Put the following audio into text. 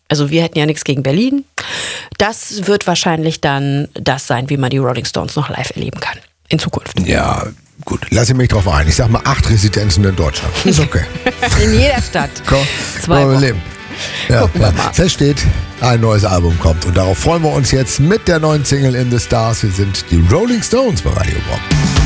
Also wir hätten ja nichts gegen Berlin. Das wird wahrscheinlich dann das sein, wie man die Rolling Stones noch live erleben kann. In Zukunft. Ja, gut. Lass ich mich drauf ein. Ich sag mal 8 Residenzen in Deutschland. Ist okay. In jeder Stadt. 2 Wochen. Ja, fest steht, ein neues Album kommt. Und darauf freuen wir uns jetzt mit der neuen Single In the Stars. Wir sind die Rolling Stones bei Radio Bob.